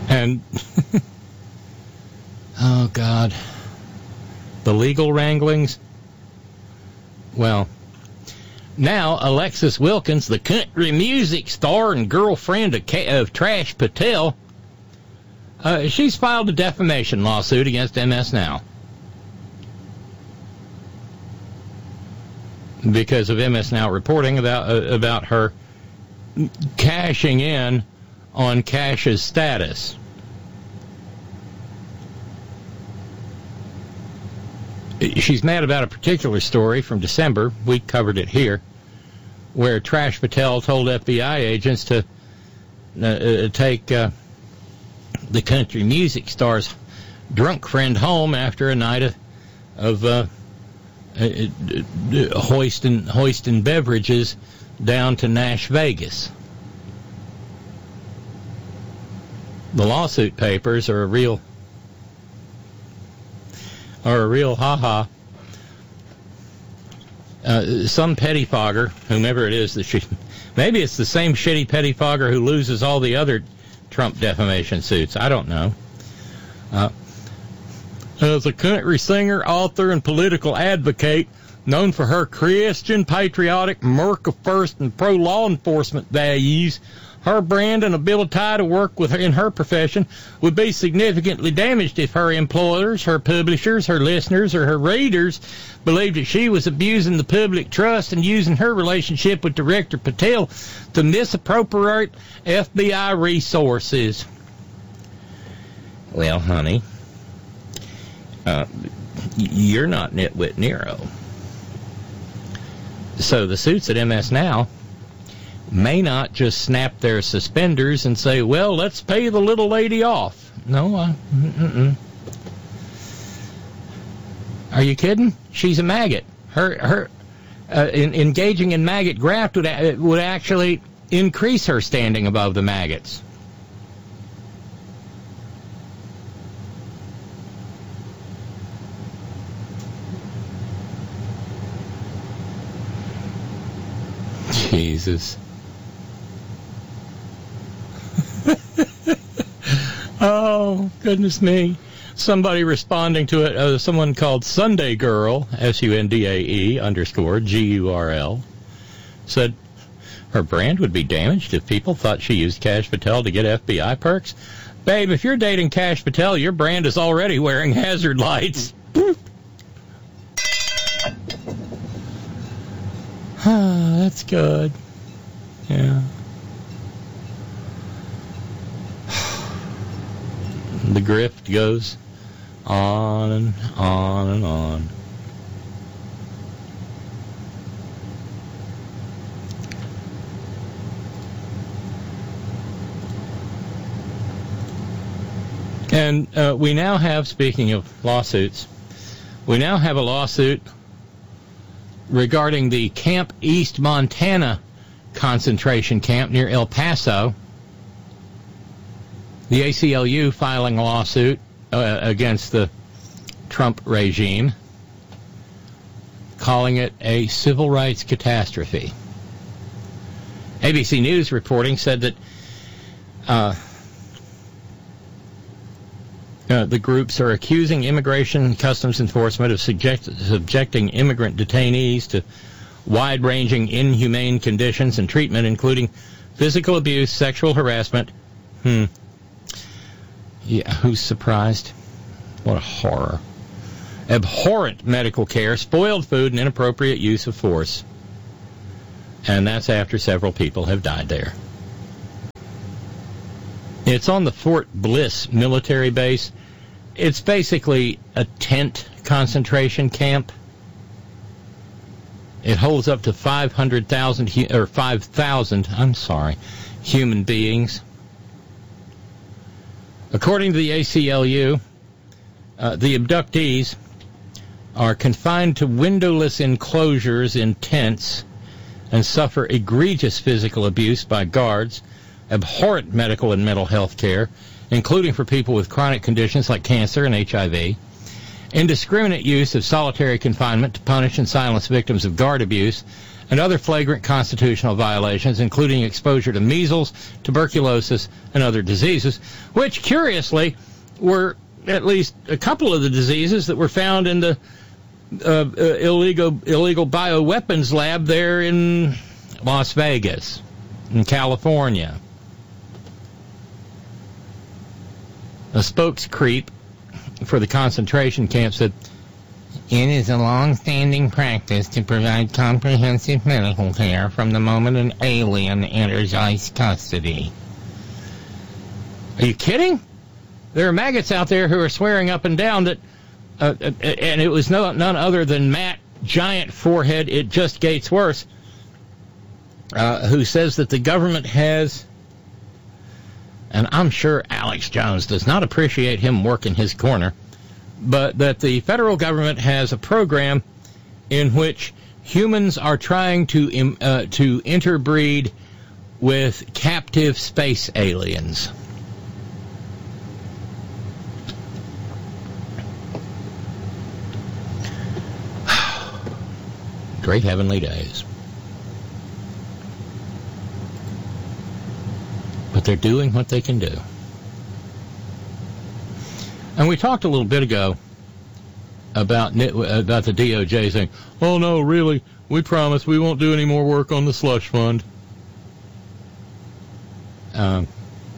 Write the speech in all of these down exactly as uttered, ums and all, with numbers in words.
And, oh, God, the legal wranglings. Well, now Alexis Wilkins, the country music star and girlfriend of, K- of Trash Patel, uh, she's filed a defamation lawsuit against M S Now because of M S Now reporting about uh, about her cashing in on Cash's status. She's mad about a particular story from December. We covered it here, where Trash Patel told F B I agents to uh, uh, take uh, the country music star's drunk friend home after a night of, of uh, uh, uh, hoisting, hoisting beverages down to Nash Vegas. The lawsuit papers are a real... are a real ha-ha. Uh, some pettifogger, whomever it is that she... Maybe it's the same shitty pettifogger who loses all the other Trump defamation suits. I don't know. Uh, as a country singer, author, and political advocate, known for her Christian, patriotic, America First, and pro-law enforcement values, her brand and ability to work with her in her profession would be significantly damaged if her employers, her publishers, her listeners, or her readers believed that she was abusing the public trust and using her relationship with Director Patel to misappropriate F B I resources. Well, honey, uh, you're not Nitwit Nero. So the suits at M S Now may not just snap their suspenders and say, well, let's pay the little lady off. No, uh, mm-mm. Are you kidding? She's a maggot. Her, her, uh, in, engaging in maggot graft would, uh, would actually increase her standing above the maggots. Jesus. Oh, goodness me. Somebody responding to it, uh, someone called Sunday Girl, S U N D A E underscore G U R L, said her brand would be damaged if people thought she used Cash Patel to get F B I perks. Babe, if you're dating Cash Patel, your brand is already wearing hazard lights. Ah, that's good. Yeah. The grift goes on and on and on. And uh, we now have, speaking of lawsuits, we now have a lawsuit regarding the Camp East Montana concentration camp near El Paso. The A C L U filing a lawsuit uh, against the Trump regime, calling it a civil rights catastrophe. A B C News reporting said that uh, uh, the groups are accusing Immigration and Customs Enforcement of subject, subjecting immigrant detainees to wide-ranging inhumane conditions and treatment, including physical abuse, sexual harassment. Hmm. Yeah, who's surprised? What a horror. Abhorrent medical care, spoiled food, and inappropriate use of force. And that's after several people have died there. It's on the Fort Bliss military base. It's basically a tent concentration camp. It holds up to five hundred thousand, or five thousand, I'm sorry, human beings. According to the A C L U, uh, the abductees are confined to windowless enclosures in tents and suffer egregious physical abuse by guards, abhorrent medical and mental health care, including for people with chronic conditions like cancer and H I V, indiscriminate use of solitary confinement to punish and silence victims of guard abuse, and other flagrant constitutional violations, including exposure to measles, tuberculosis, and other diseases, which, curiously, were at least a couple of the diseases that were found in the uh, uh, illegal illegal bioweapons lab there in Las Vegas, in California. A spokescreep for the concentration camp said, "It is a long-standing practice to provide comprehensive medical care from the moment an alien enters ICE custody." Are you kidding? There are maggots out there who are swearing up and down that, uh, uh, and it was no, none other than Matt, giant forehead, it just gets worse, uh, who says that the government has, and I'm sure Alex Jones does not appreciate him working his corner, but that the federal government has a program in which humans are trying to uh, to interbreed with captive space aliens. Great heavenly days. But they're doing what they can do. And we talked a little bit ago about about the D O J saying, "Oh no, really, we promise we won't do any more work on the slush fund." Um,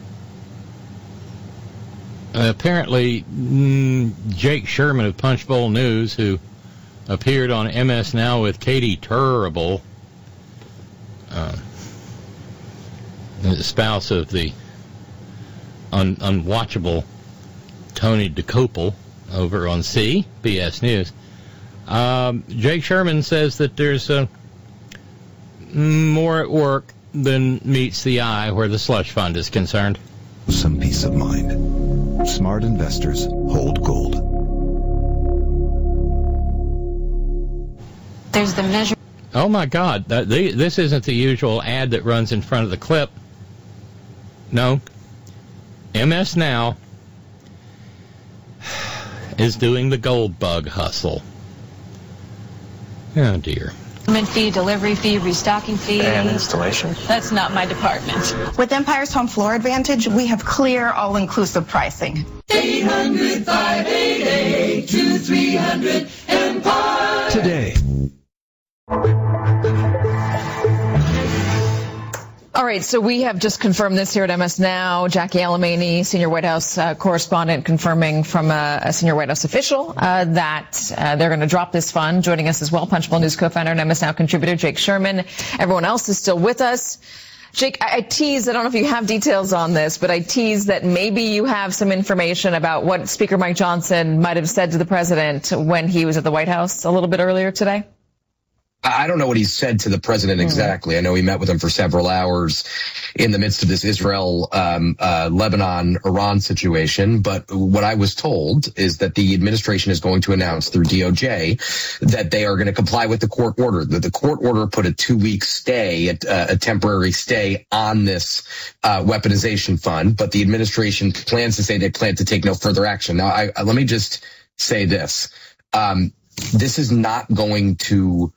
apparently, mm, Jake Sherman of Punchbowl News, who appeared on M S Now with Katie Turable, uh, the spouse of the un- unwatchable Tony DeCopel over on C B S News. Um, Jake Sherman says that there's uh, more at work than meets the eye where the slush fund is concerned. Some peace of mind. Smart investors hold gold. There's the measure. Oh my God, uh, the, this isn't the usual ad that runs in front of the clip. No. M S Now is doing the gold bug hustle. Oh, dear. Fee, delivery fee, restocking fee. And installation. That's not my department. With Empire's Home Floor Advantage, we have clear, all-inclusive pricing. eight hundred, five eight eight, two three hundred, Empire. Today. All right, so we have just confirmed this here at M S Now. Jackie Alemany, senior White House uh, correspondent, confirming from a, a senior White House official uh, that uh, they're going to drop this fund. Joining us as well, Punchbowl News co-founder and M S Now contributor Jake Sherman. Everyone else is still with us. Jake, I, I teased, I don't know if you have details on this, but I teased that maybe you have some information about what Speaker Mike Johnson might have said to the president when he was at the White House a little bit earlier today. I don't know what he said to the president exactly. I know he met with him for several hours in the midst of this Israel, um, uh, Lebanon, Iran situation. But what I was told is that the administration is going to announce through D O J that they are going to comply with the court order. That the court order put a two-week stay, a, a temporary stay on this uh, weaponization fund. But the administration plans to say they plan to take no further action. Now, I, I, let me just say this. Um, this is not going to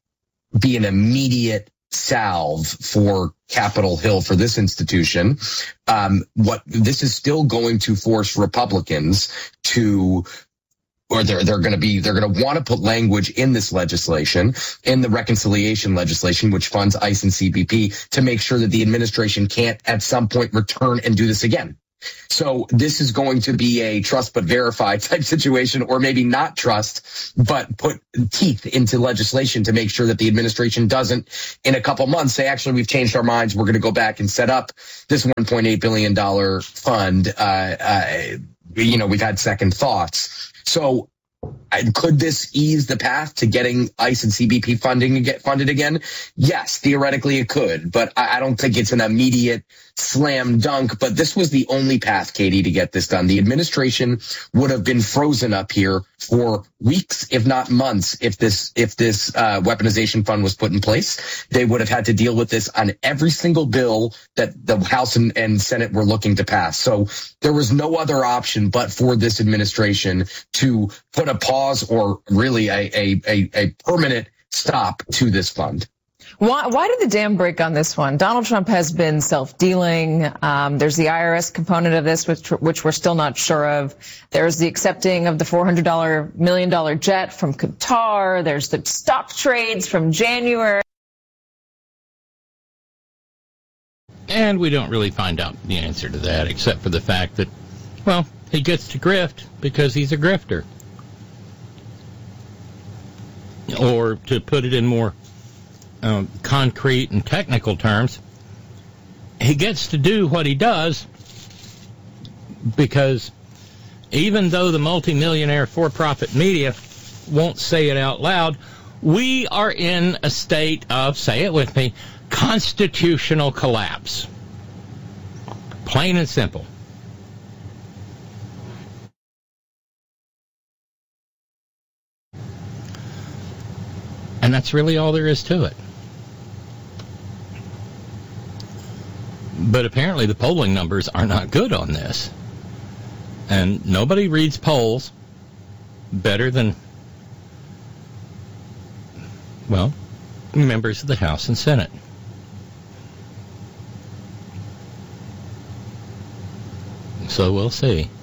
be an immediate salve for Capitol Hill, for this institution. Um, what this is still going to force Republicans to, or they're they're going to be they're going to want to put language in this legislation, in the reconciliation legislation, which funds ICE and C B P, to make sure that the administration can't at some point return and do this again. So this is going to be a trust but verify type situation, or maybe not trust, but put teeth into legislation to make sure that the administration doesn't, in a couple months, say, actually, we've changed our minds. We're going to go back and set up this one point eight billion dollars fund. Uh, uh, you know, we've had second thoughts. So could this ease the path to getting ICE and C B P funding to get funded again? Yes, theoretically it could, but I don't think it's an immediate slam dunk. But this was the only path, Katie, to get this done. The administration would have been frozen up here for weeks, if not months, if this if this uh, weaponization fund was put in place. They would have had to deal with this on every single bill that the House and, and Senate were looking to pass. So there was no other option but for this administration to put a pause or really a, a, a, a permanent stop to this fund. Why, why did the dam break on this one? Donald Trump has been self-dealing. Um, there's the I R S component of this, which, which we're still not sure of. There's the accepting of the four hundred million dollars jet from Qatar. There's the stock trades from January. And we don't really find out the answer to that, except for the fact that, well, he gets to grift because he's a grifter. Or to put it in more um, concrete and technical terms, he gets to do what he does because even though the multimillionaire for-profit media won't say it out loud, we are in a state of, say it with me, constitutional collapse. Plain and simple. And that's really all there is to it. But apparently the polling numbers are not good on this. And nobody reads polls better than, well, members of the House and Senate. So we'll see.